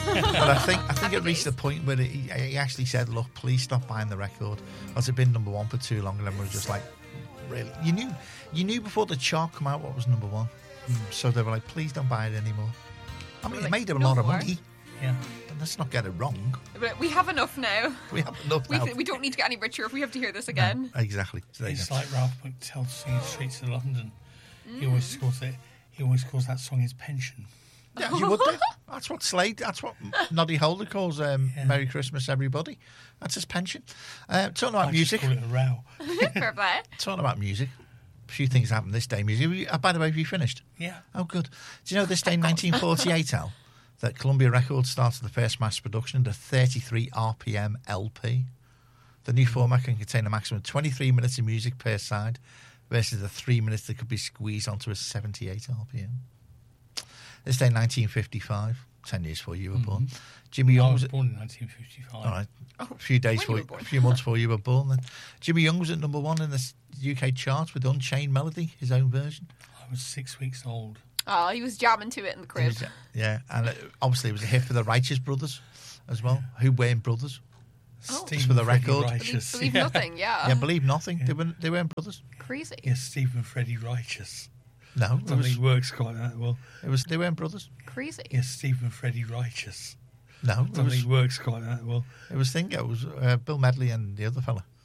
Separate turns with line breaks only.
But I think it reached the point where he actually said, "Look, please stop buying the record. Has it been number one for too long?" And then we were just like, "Really? You knew before the chart come out what was number one." So they were like, "Please don't buy it anymore." I mean, it made them a lot of money.
Yeah.
But let's not get it wrong.
But we have enough now.
We have enough now.
We don't need to get any richer if we have to hear this again.
No, exactly. So
It's like Ralph McTell singing Streets of London. He always calls that song his pension.
Yeah, you would do. That's what Noddy Holder calls Merry Christmas, everybody. That's his pension. Talking about music.
Just call it a row.
Fair play.
Talking about music. A few things happened this day. Music. By the way, have you finished?
Yeah.
Oh, good. Do you know this day in 1948, Al, that Columbia Records started the first mass production of the 33 RPM LP? The new format can contain a maximum of 23 minutes of music per side versus the 3 minutes that could be squeezed onto a 78 RPM. This day in 1955, 10 years before you were born, Jimmy Young
I was born in 1955.
All right. A few months before you were born then. Jimmy Young was at number one in the UK charts with Unchained Melody, his own version.
I was 6 weeks old.
Oh, he was jamming to it in the crib.
Yeah, and obviously it was a hit for the Righteous Brothers as well, who weren't brothers.
Stephen
for the
Freddie
record.
Righteous.
Believe nothing, yeah.
Yeah, believe nothing. Yeah. They weren't brothers.
Crazy.
Yes, Stephen Freddie Righteous.
No,
He works quite that well.
They weren't brothers.
Crazy.
Yes, Stephen Freddie Righteous.
No,
He works quite that well.
It was Bill Medley and the other fella.